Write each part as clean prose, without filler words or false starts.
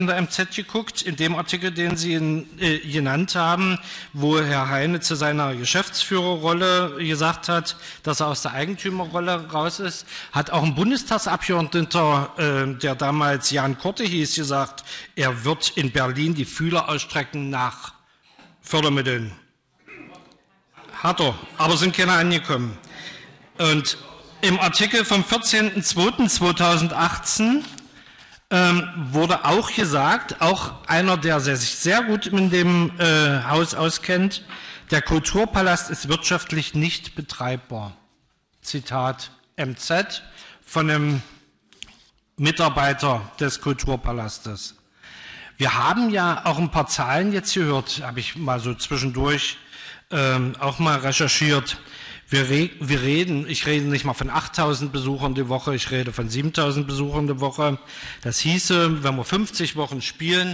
in der MZ geguckt, in dem Artikel, den Sie genannt haben, wo Herr Heine zu seiner Geschäftsführerrolle gesagt hat, dass er aus der Eigentümerrolle raus ist, hat auch ein Bundestagsabgeordneter, der damals Jan Korte hieß, gesagt, er wird in Berlin die Fühler ausstrecken nach Fördermitteln. Hat er, aber sind keine angekommen. Und im Artikel vom 14.02.2018 wurde auch gesagt, auch einer, der sich sehr gut in dem Haus auskennt, der Kulturpalast ist wirtschaftlich nicht betreibbar. Zitat MZ von einem Mitarbeiter des Kulturpalastes. Wir haben ja auch ein paar Zahlen jetzt gehört, habe ich mal so zwischendurch auch mal recherchiert. Ich rede nicht mal von 8.000 Besuchern die Woche, ich rede von 7.000 Besuchern die Woche. Das hieße, wenn wir 50 Wochen spielen,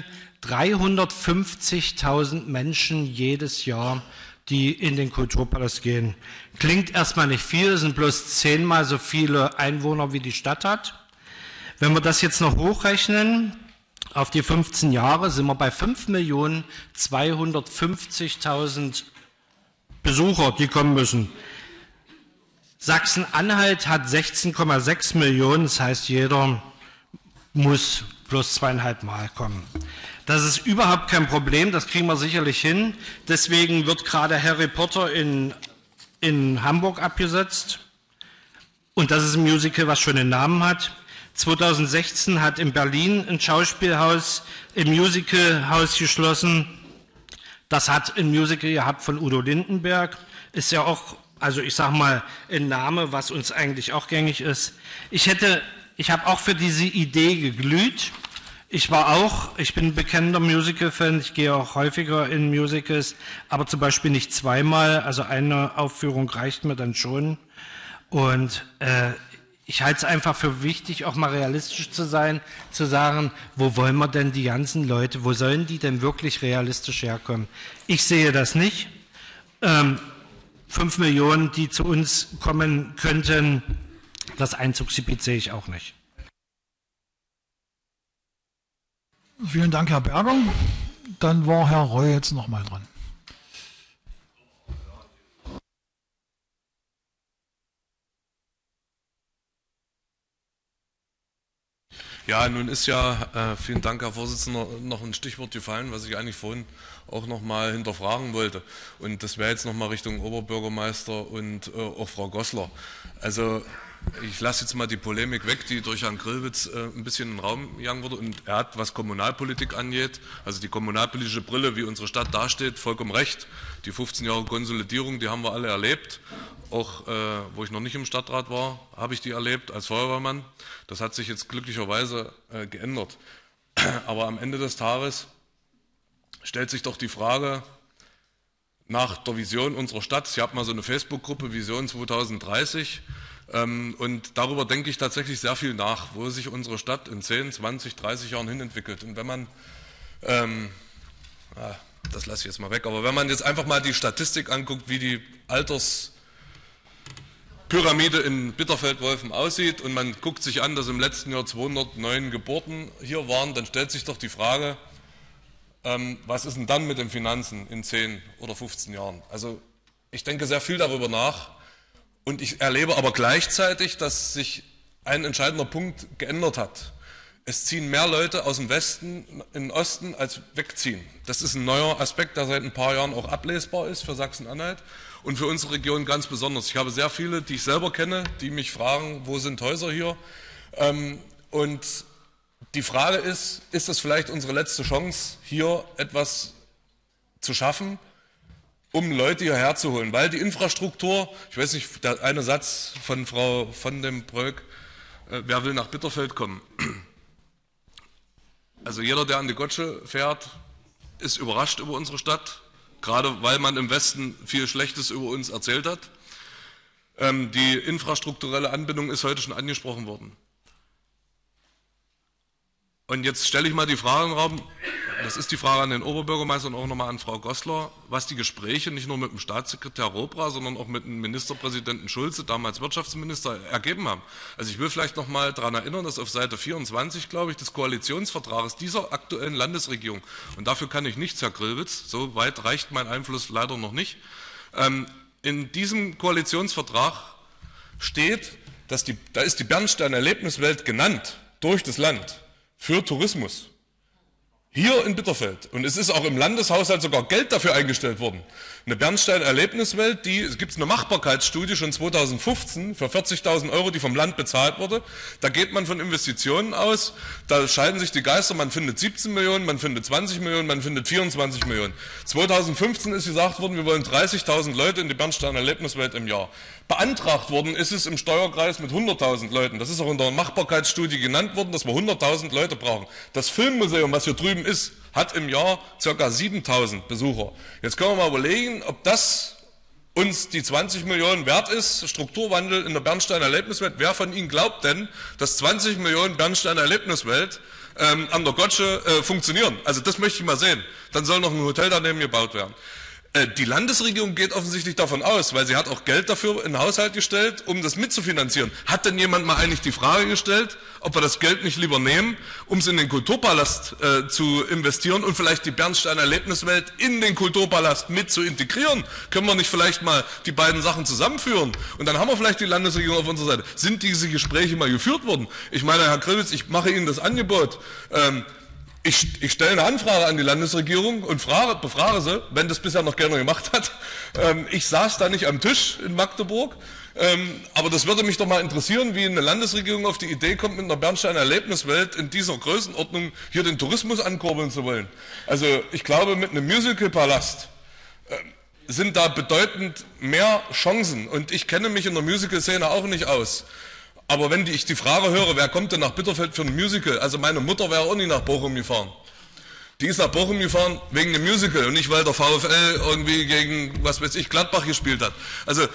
350.000 Menschen jedes Jahr, die in den Kulturpalast gehen. Klingt erstmal nicht viel, sind bloß 10-mal so viele Einwohner, wie die Stadt hat. Wenn wir das jetzt noch hochrechnen, auf die 15 Jahre, sind wir bei 5.250.000 Besucher, die kommen müssen. Sachsen-Anhalt hat 16,6 Millionen, das heißt, jeder muss bloß 2,5 Mal kommen. Das ist überhaupt kein Problem, das kriegen wir sicherlich hin. Deswegen wird gerade Harry Potter in Hamburg abgesetzt. Und das ist ein Musical, was schon einen Namen hat. 2016 hat in Berlin ein Schauspielhaus im Musicalhaus geschlossen. Das hat ein Musical gehabt von Udo Lindenberg. Ist ja auch, also ich sage mal, ein Name, was uns eigentlich auch gängig ist. Ich habe auch für diese Idee geglüht. Ich bin ein bekennender Musical-Fan, ich gehe auch häufiger in Musicals, aber zum Beispiel nicht zweimal, also eine Aufführung reicht mir dann schon. Und ich halte es einfach für wichtig, auch mal realistisch zu sein, zu sagen, wo wollen wir denn die ganzen Leute, wo sollen die denn wirklich realistisch herkommen? Ich sehe das nicht. 5 Millionen, die zu uns kommen könnten, das Einzugsgebiet sehe ich auch nicht. Vielen Dank, Herr Berger. Dann war Herr Reul jetzt nochmal dran. Ja, nun ist ja, vielen Dank, Herr Vorsitzender, noch ein Stichwort gefallen, was ich eigentlich vorhin auch noch mal hinterfragen wollte. Und das wäre jetzt noch mal Richtung Oberbürgermeister und auch Frau Goslar. Also ich lasse jetzt mal die Polemik weg, die durch Herrn Grillwitz ein bisschen in den Raum gegangen wurde. Und er hat, was Kommunalpolitik angeht, also die kommunalpolitische Brille, wie unsere Stadt dasteht, vollkommen recht. Die 15 Jahre Konsolidierung, die haben wir alle erlebt. Auch wo ich noch nicht im Stadtrat war, habe ich die erlebt als Feuerwehrmann. Das hat sich jetzt glücklicherweise geändert. Aber am Ende des Tages stellt sich doch die Frage nach der Vision unserer Stadt. Ich habe mal so eine Facebook-Gruppe Vision 2030 und darüber denke ich tatsächlich sehr viel nach, wo sich unsere Stadt in 10, 20, 30 Jahren hin entwickelt. Und wenn man, das lasse ich jetzt mal weg, aber wenn man jetzt einfach mal die Statistik anguckt, wie die Alterspyramide in Bitterfeld-Wolfen aussieht und man guckt sich an, dass im letzten Jahr 209 Geburten hier waren, dann stellt sich doch die Frage, was ist denn dann mit den Finanzen in 10 oder 15 Jahren? Also ich denke sehr viel darüber nach und ich erlebe aber gleichzeitig, dass sich ein entscheidender Punkt geändert hat. Es ziehen mehr Leute aus dem Westen in den Osten als wegziehen. Das ist ein neuer Aspekt, der seit ein paar Jahren auch ablesbar ist für Sachsen-Anhalt und für unsere Region ganz besonders. Ich habe sehr viele, die ich selber kenne, die mich fragen, wo sind Häuser hier? Und die Frage ist das vielleicht unsere letzte Chance, hier etwas zu schaffen, um Leute hierher zu holen? Weil die Infrastruktur, ich weiß nicht, der eine Satz von Frau von dem Bröck, wer will nach Bitterfeld kommen? Also jeder, der an die Gotsche fährt, ist überrascht über unsere Stadt, gerade weil man im Westen viel Schlechtes über uns erzählt hat. Die infrastrukturelle Anbindung ist heute schon angesprochen worden. Und jetzt stelle ich mal die Frage in den Raum, das ist die Frage an den Oberbürgermeister und auch nochmal an Frau Goslar, was die Gespräche nicht nur mit dem Staatssekretär Robra, sondern auch mit dem Ministerpräsidenten Schulze, damals Wirtschaftsminister, ergeben haben. Also ich will vielleicht nochmal daran erinnern, dass auf Seite 24, glaube ich, des Koalitionsvertrages dieser aktuellen Landesregierung, und dafür kann ich nichts, Herr Grillwitz, so weit reicht mein Einfluss leider noch nicht, in diesem Koalitionsvertrag steht, dass da ist die Bernsteiner Erlebniswelt genannt durch das Land für Tourismus. Hier in Bitterfeld. Und es ist auch im Landeshaushalt sogar Geld dafür eingestellt worden. Eine Bernsteiner Erlebniswelt, es gibt eine Machbarkeitsstudie schon 2015 für 40.000 €, die vom Land bezahlt wurde. Da geht man von Investitionen aus, da scheiden sich die Geister, man findet 17 Millionen, man findet 20 Millionen, man findet 24 Millionen. 2015 ist gesagt worden, wir wollen 30.000 Leute in die Bernsteiner Erlebniswelt im Jahr. Beantragt worden ist es im Steuerkreis mit 100.000 Leuten. Das ist auch in der Machbarkeitsstudie genannt worden, dass wir 100.000 Leute brauchen. Das Filmmuseum, was hier drüben ist, hat im Jahr ca. 7.000 Besucher. Jetzt können wir mal überlegen, ob das uns die 20 Millionen wert ist, Strukturwandel in der Bernsteiner Erlebniswelt. Wer von Ihnen glaubt denn, dass 20 Millionen Bernsteiner Erlebniswelt an der Gotsche funktionieren? Also das möchte ich mal sehen. Dann soll noch ein Hotel daneben gebaut werden. Die Landesregierung geht offensichtlich davon aus, weil sie hat auch Geld dafür in den Haushalt gestellt, um das mitzufinanzieren. Hat denn jemand mal eigentlich die Frage gestellt, ob wir das Geld nicht lieber nehmen, um es in den Kulturpalast zu investieren und vielleicht die Bernsteiner Erlebniswelt in den Kulturpalast mit zu integrieren? Können wir nicht vielleicht mal die beiden Sachen zusammenführen? Und dann haben wir vielleicht die Landesregierung auf unserer Seite. Sind diese Gespräche mal geführt worden? Ich meine, Herr Grillwitz, ich mache Ihnen das Angebot. Ich stelle eine Anfrage an die Landesregierung und befrage sie, wenn das bisher noch keiner gemacht hat. Ich saß da nicht am Tisch in Magdeburg, aber das würde mich doch mal interessieren, wie eine Landesregierung auf die Idee kommt, mit einer Bernsteiner Erlebniswelt in dieser Größenordnung hier den Tourismus ankurbeln zu wollen. Also ich glaube, mit einem Musicalpalast sind da bedeutend mehr Chancen. Und ich kenne mich in der Musical-Szene auch nicht aus. Aber wenn ich die Frage höre, wer kommt denn nach Bitterfeld für ein Musical? Also meine Mutter wäre auch nie nach Bochum gefahren. Die ist nach Bochum gefahren wegen dem Musical und nicht, weil der VfL irgendwie gegen, was weiß ich, Gladbach gespielt hat. Also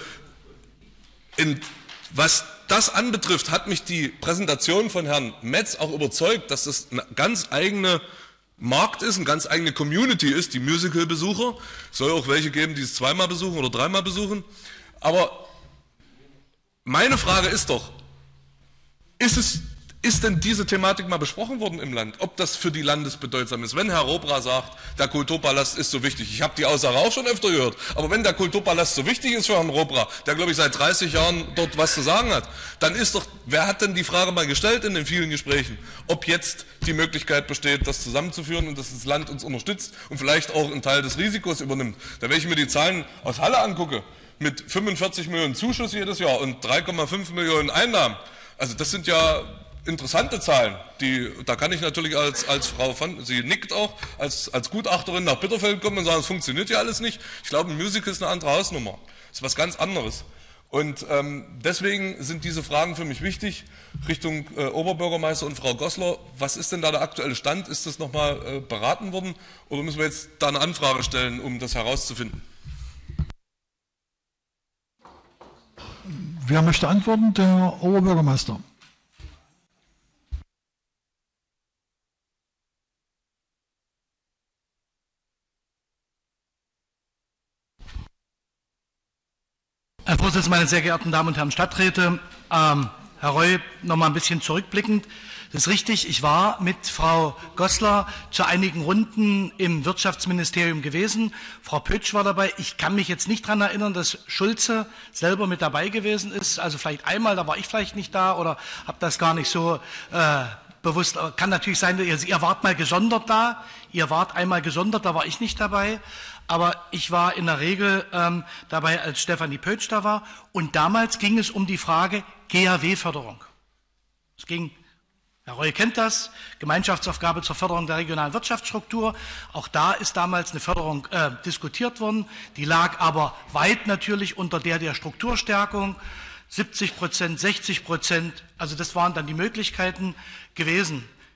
was das anbetrifft, hat mich die Präsentation von Herrn Metz auch überzeugt, dass das ein ganz eigener Markt ist, eine ganz eigene Community ist, die Musical-Besucher. Es soll auch welche geben, die es zweimal besuchen oder dreimal besuchen. Aber meine Frage ist doch, ist denn diese Thematik mal besprochen worden im Land, ob das für die Landesbedeutsam ist? Wenn Herr Robra sagt, der Kulturpalast ist so wichtig, ich habe die Aussage auch schon öfter gehört, aber wenn der Kulturpalast so wichtig ist für Herrn Robra, der glaube ich seit 30 Jahren dort was zu sagen hat, dann ist doch, wer hat denn die Frage mal gestellt in den vielen Gesprächen, ob jetzt die Möglichkeit besteht, das zusammenzuführen und dass das Land uns unterstützt und vielleicht auch einen Teil des Risikos übernimmt? Da, wenn ich mir die Zahlen aus Halle angucke, mit 45 Millionen Zuschuss jedes Jahr und 3,5 Millionen Einnahmen, also das sind ja interessante Zahlen. Da kann ich natürlich als Frau von, sie nickt auch, als Gutachterin nach Bitterfeld kommen und sagen, es funktioniert ja alles nicht. Ich glaube, ein Musical ist eine andere Hausnummer. Das ist was ganz anderes. Und deswegen sind diese Fragen für mich wichtig. Richtung Oberbürgermeister und Frau Goslar, was ist denn da der aktuelle Stand? Ist das nochmal beraten worden oder müssen wir jetzt da eine Anfrage stellen, um das herauszufinden? Wer möchte antworten? Der Oberbürgermeister. Herr Vorsitzender, meine sehr geehrten Damen und Herren Stadträte, Herr Reul, noch mal ein bisschen zurückblickend. Das ist richtig, ich war mit Frau Goslar zu einigen Runden im Wirtschaftsministerium gewesen. Frau Pötsch war dabei. Ich kann mich jetzt nicht daran erinnern, dass Schulze selber mit dabei gewesen ist. Also vielleicht einmal, da war ich vielleicht nicht da oder habe das gar nicht so bewusst. Kann natürlich sein, ihr wart mal gesondert da. Ihr wart einmal gesondert, da war ich nicht dabei. Aber ich war in der Regel dabei, als Stefanie Pötsch da war. Und damals ging es um die Frage GAW-Förderung. Es ging, Herr Reul kennt das, Gemeinschaftsaufgabe zur Förderung der regionalen Wirtschaftsstruktur. Auch da ist damals eine Förderung diskutiert worden. Die lag aber weit natürlich unter der Strukturstärkung. 70%, 60%, also das waren dann die Möglichkeiten gewesen.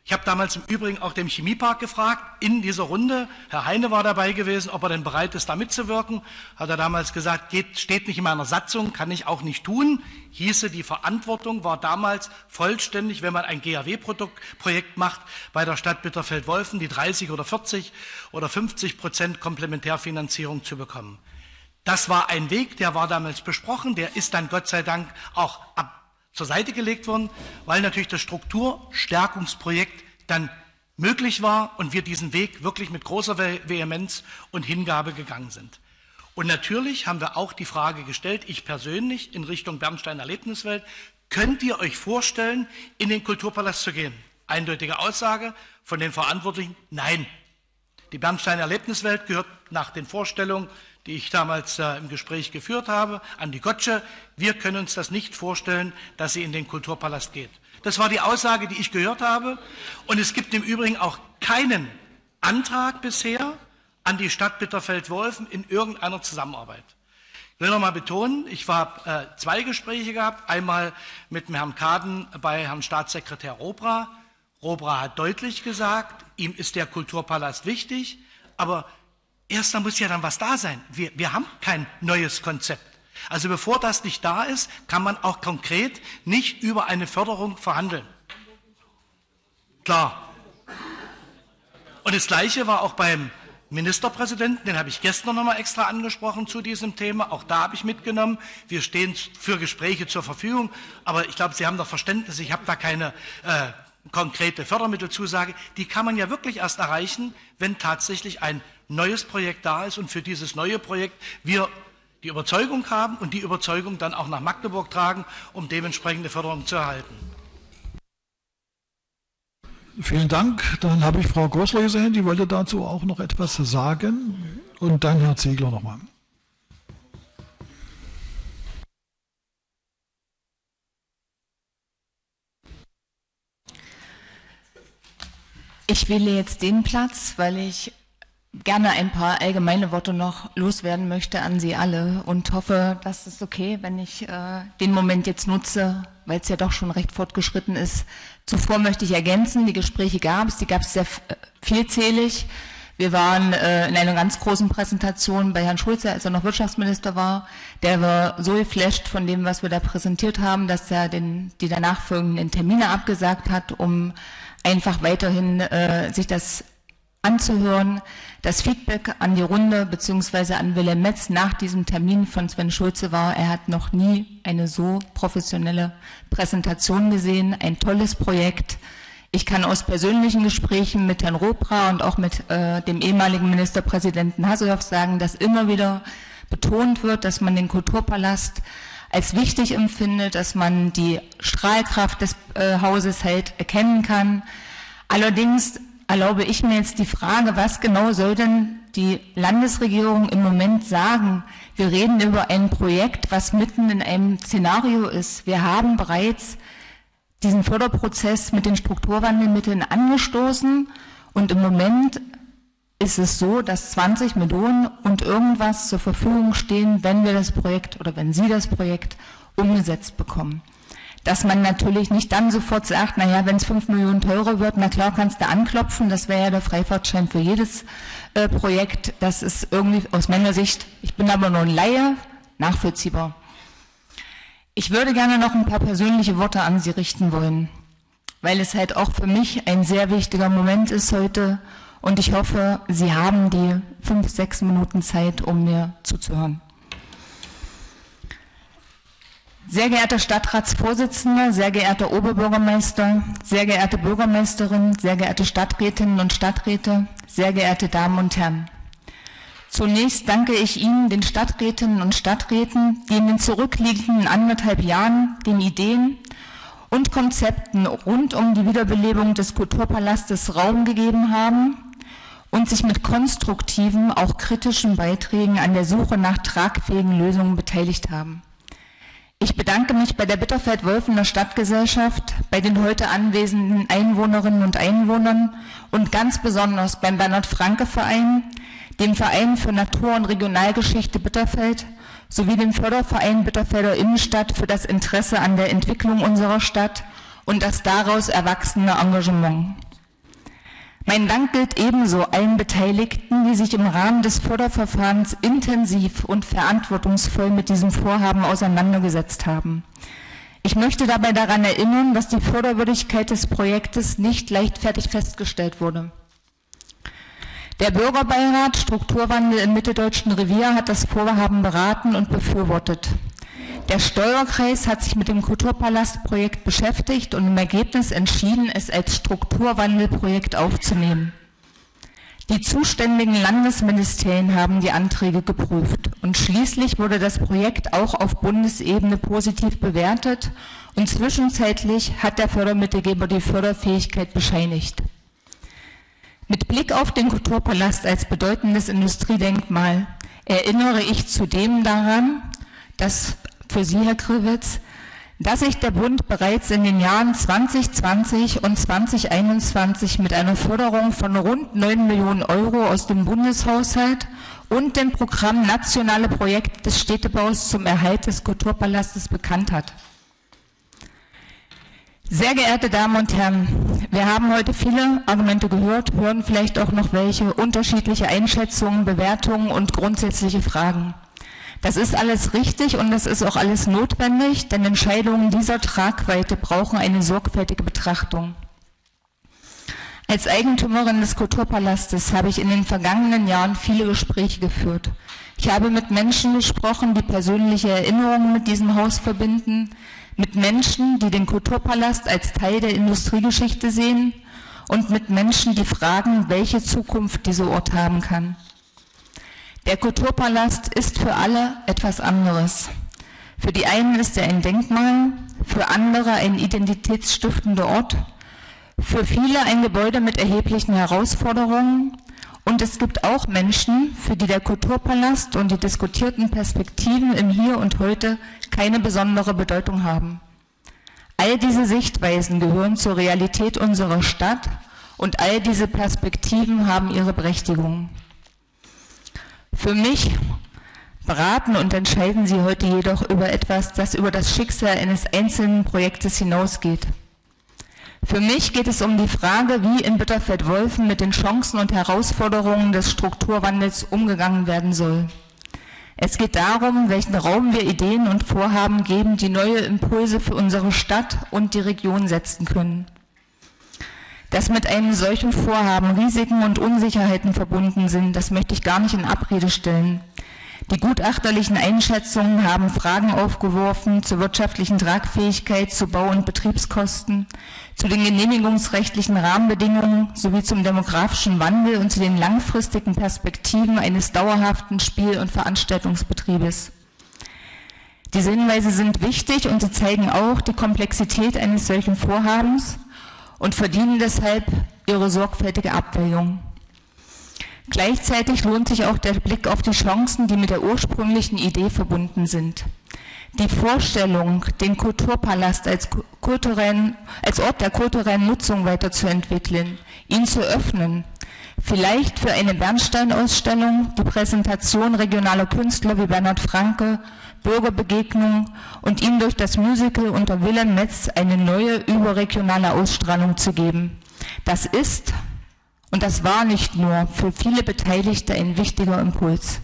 Ich habe damals im Übrigen auch dem Chemiepark gefragt, in dieser Runde, Herr Heine war dabei gewesen, ob er denn bereit ist, da mitzuwirken. Hat er damals gesagt, steht nicht in meiner Satzung, kann ich auch nicht tun. Hieße, die Verantwortung war damals vollständig, wenn man ein GAW-Projekt macht, bei der Stadt Bitterfeld-Wolfen, die 30 oder 40 oder 50% Komplementärfinanzierung zu bekommen. Das war ein Weg, der war damals besprochen, der ist dann Gott sei Dank auch zur Seite gelegt worden, weil natürlich das Strukturstärkungsprojekt dann möglich war und wir diesen Weg wirklich mit großer Vehemenz und Hingabe gegangen sind. Und natürlich haben wir auch die Frage gestellt, ich persönlich in Richtung Bernstein Erlebniswelt, könnt ihr euch vorstellen, in den Kulturpalast zu gehen? Eindeutige Aussage von den Verantwortlichen, nein. Die Bernstein Erlebniswelt gehört nach den Vorstellungen, die ich damals im Gespräch geführt habe, an die Gotsche. Wir können uns das nicht vorstellen, dass sie in den Kulturpalast geht. Das war die Aussage, die ich gehört habe. Und es gibt im Übrigen auch keinen Antrag bisher an die Stadt Bitterfeld-Wolfen in irgendeiner Zusammenarbeit. Ich will noch mal betonen, ich habe 2 Gespräche gehabt. Einmal mit dem Herrn Kaden bei Herrn Staatssekretär Robra. Robra hat deutlich gesagt, ihm ist der Kulturpalast wichtig, aber erst da muss ja dann was da sein. Wir haben kein neues Konzept. Also bevor das nicht da ist, kann man auch konkret nicht über eine Förderung verhandeln. Klar. Und das Gleiche war auch beim Ministerpräsidenten, den habe ich gestern noch mal extra angesprochen zu diesem Thema. Auch da habe ich mitgenommen. Wir stehen für Gespräche zur Verfügung. Aber ich glaube, Sie haben doch Verständnis, ich habe da keine konkrete Fördermittelzusage. Die kann man ja wirklich erst erreichen, wenn tatsächlich ein neues Projekt da ist und für dieses neue Projekt wir die Überzeugung haben und die Überzeugung dann auch nach Magdeburg tragen, um dementsprechende Förderung zu erhalten. Vielen Dank. Dann habe ich Frau Größler gesehen, die wollte dazu auch noch etwas sagen. Und dann Herr Ziegler nochmal. Ich wähle jetzt den Platz, weil ich gerne ein paar allgemeine Worte noch loswerden möchte an Sie alle und hoffe, dass es okay, wenn ich den Moment jetzt nutze, weil es ja doch schon recht fortgeschritten ist. Zuvor möchte ich ergänzen, die Gespräche gab es, sehr vielzählig. Wir waren in einer ganz großen Präsentation bei Herrn Schulze, als er noch Wirtschaftsminister war. Der war so geflasht von dem, was wir da präsentiert haben, dass er die danach folgenden Termine abgesagt hat, um einfach weiterhin sich das anzuhören. Das Feedback an die Runde bzw. an Wilhelm Metz nach diesem Termin von Sven Schulze war, er hat noch nie eine so professionelle Präsentation gesehen, ein tolles Projekt. Ich kann aus persönlichen Gesprächen mit Herrn Robra und auch mit dem ehemaligen Ministerpräsidenten Hasselhoff sagen, dass immer wieder betont wird, dass man den Kulturpalast als wichtig empfindet, dass man die Strahlkraft des Hauses halt erkennen kann. Allerdings erlaube ich mir jetzt die Frage, was genau soll denn die Landesregierung im Moment sagen? Wir reden über ein Projekt, was mitten in einem Szenario ist. Wir haben bereits diesen Förderprozess mit den Strukturwandelmitteln angestoßen und im Moment ist es so, dass 20 Millionen und irgendwas zur Verfügung stehen, wenn wir das Projekt oder wenn Sie das Projekt umgesetzt bekommen. Dass man natürlich nicht dann sofort sagt, naja, wenn es 5 Millionen teurer wird, na klar kannst du anklopfen, das wäre ja der Freifahrtschein für jedes Projekt. Das ist irgendwie aus meiner Sicht, ich bin aber nur ein Laie, nachvollziehbar. Ich würde gerne noch ein paar persönliche Worte an Sie richten wollen, weil es halt auch für mich ein sehr wichtiger Moment ist heute und ich hoffe, Sie haben die 5, 6 Minuten Zeit, um mir zuzuhören. Sehr geehrter Stadtratsvorsitzender, sehr geehrter Oberbürgermeister, sehr geehrte Bürgermeisterin, sehr geehrte Stadträtinnen und Stadträte, sehr geehrte Damen und Herren. Zunächst danke ich Ihnen, den Stadträtinnen und Stadträten, die in den zurückliegenden 1,5 Jahren den Ideen und Konzepten rund um die Wiederbelebung des Kulturpalastes Raum gegeben haben und sich mit konstruktiven, auch kritischen Beiträgen an der Suche nach tragfähigen Lösungen beteiligt haben. Ich bedanke mich bei der Bitterfeld-Wolfener Stadtgesellschaft, bei den heute anwesenden Einwohnerinnen und Einwohnern und ganz besonders beim Bernhard-Franke-Verein, dem Verein für Natur- und Regionalgeschichte Bitterfeld sowie dem Förderverein Bitterfelder Innenstadt für das Interesse an der Entwicklung unserer Stadt und das daraus erwachsene Engagement. Mein Dank gilt ebenso allen Beteiligten, die sich im Rahmen des Förderverfahrens intensiv und verantwortungsvoll mit diesem Vorhaben auseinandergesetzt haben. Ich möchte dabei daran erinnern, dass die Förderwürdigkeit des Projektes nicht leichtfertig festgestellt wurde. Der Bürgerbeirat Strukturwandel im Mitteldeutschen Revier hat das Vorhaben beraten und befürwortet. Der Steuerkreis hat sich mit dem Kulturpalastprojekt beschäftigt und im Ergebnis entschieden, es als Strukturwandelprojekt aufzunehmen. Die zuständigen Landesministerien haben die Anträge geprüft und schließlich wurde das Projekt auch auf Bundesebene positiv bewertet und zwischenzeitlich hat der Fördermittelgeber die Förderfähigkeit bescheinigt. Mit Blick auf den Kulturpalast als bedeutendes Industriedenkmal erinnere ich zudem daran, dass für Sie, Herr Krivitz, dass sich der Bund bereits in den Jahren 2020 und 2021 mit einer Förderung von rund 9 Millionen Euro aus dem Bundeshaushalt und dem Programm Nationale Projekte des Städtebaus zum Erhalt des Kulturpalastes bekannt hat. Sehr geehrte Damen und Herren, wir haben heute viele Argumente gehört, hören vielleicht auch noch welche, unterschiedliche Einschätzungen, Bewertungen und grundsätzliche Fragen. Das ist alles richtig und das ist auch alles notwendig, denn Entscheidungen dieser Tragweite brauchen eine sorgfältige Betrachtung. Als Eigentümerin des Kulturpalastes habe ich in den vergangenen Jahren viele Gespräche geführt. Ich habe mit Menschen gesprochen, die persönliche Erinnerungen mit diesem Haus verbinden, mit Menschen, die den Kulturpalast als Teil der Industriegeschichte sehen und mit Menschen, die fragen, welche Zukunft dieser Ort haben kann. Der Kulturpalast ist für alle etwas anderes. Für die einen ist er ein Denkmal, für andere ein identitätsstiftender Ort, für viele ein Gebäude mit erheblichen Herausforderungen und es gibt auch Menschen, für die der Kulturpalast und die diskutierten Perspektiven im Hier und Heute keine besondere Bedeutung haben. All diese Sichtweisen gehören zur Realität unserer Stadt und all diese Perspektiven haben ihre Berechtigung. Für mich beraten und entscheiden Sie heute jedoch über etwas, das über das Schicksal eines einzelnen Projektes hinausgeht. Für mich geht es um die Frage, wie in Bitterfeld-Wolfen mit den Chancen und Herausforderungen des Strukturwandels umgegangen werden soll. Es geht darum, welchen Raum wir Ideen und Vorhaben geben, die neue Impulse für unsere Stadt und die Region setzen können. Dass mit einem solchen Vorhaben Risiken und Unsicherheiten verbunden sind, das möchte ich gar nicht in Abrede stellen. Die gutachterlichen Einschätzungen haben Fragen aufgeworfen zur wirtschaftlichen Tragfähigkeit, zu Bau- und Betriebskosten, zu den genehmigungsrechtlichen Rahmenbedingungen sowie zum demografischen Wandel und zu den langfristigen Perspektiven eines dauerhaften Spiel- und Veranstaltungsbetriebes. Diese Hinweise sind wichtig und sie zeigen auch die Komplexität eines solchen Vorhabens und verdienen deshalb ihre sorgfältige Abwägung. Gleichzeitig lohnt sich auch der Blick auf die Chancen, die mit der ursprünglichen Idee verbunden sind. Die Vorstellung, den Kulturpalast als Ort der kulturellen Nutzung weiterzuentwickeln, ihn zu öffnen, vielleicht für eine Bernstein-Ausstellung, die Präsentation regionaler Künstler wie Bernhard Franke, Bürgerbegegnungen und ihm durch das Musical unter Wilhelm Metz eine neue überregionale Ausstrahlung zu geben. Das ist und das war nicht nur für viele Beteiligte ein wichtiger Impuls.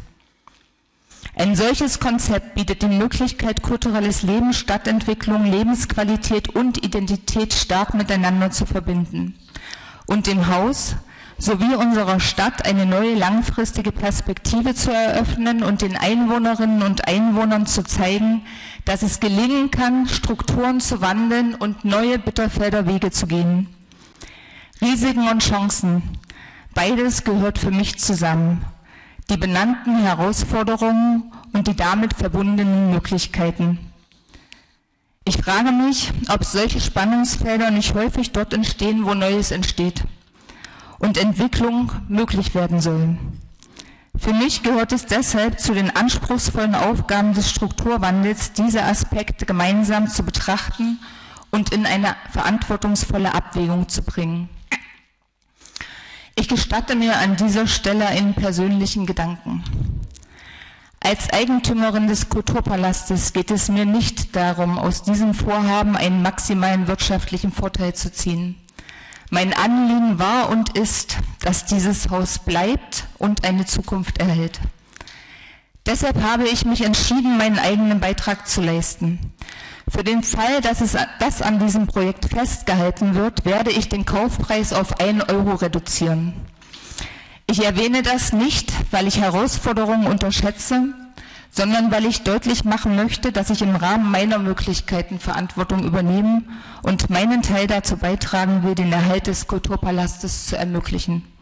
Ein solches Konzept bietet die Möglichkeit, kulturelles Leben, Stadtentwicklung, Lebensqualität und Identität stark miteinander zu verbinden und dem Haus sowie unserer Stadt eine neue langfristige Perspektive zu eröffnen und den Einwohnerinnen und Einwohnern zu zeigen, dass es gelingen kann, Strukturen zu wandeln und neue Bitterfelder Wege zu gehen. Risiken und Chancen, beides gehört für mich zusammen. Die benannten Herausforderungen und die damit verbundenen Möglichkeiten. Ich frage mich, ob solche Spannungsfelder nicht häufig dort entstehen, wo Neues entsteht und Entwicklung möglich werden soll. Für mich gehört es deshalb zu den anspruchsvollen Aufgaben des Strukturwandels, diese Aspekte gemeinsam zu betrachten und in eine verantwortungsvolle Abwägung zu bringen. Ich gestatte mir an dieser Stelle einen persönlichen Gedanken. Als Eigentümerin des Kulturpalastes geht es mir nicht darum, aus diesem Vorhaben einen maximalen wirtschaftlichen Vorteil zu ziehen. Mein Anliegen war und ist, dass dieses Haus bleibt und eine Zukunft erhält. Deshalb habe ich mich entschieden, meinen eigenen Beitrag zu leisten. Für den Fall, dass an diesem Projekt festgehalten wird, werde ich den Kaufpreis auf 1 Euro reduzieren. Ich erwähne das nicht, weil ich Herausforderungen unterschätze, sondern weil ich deutlich machen möchte, dass ich im Rahmen meiner Möglichkeiten Verantwortung übernehmen und meinen Teil dazu beitragen will, den Erhalt des Kulturpalastes zu ermöglichen.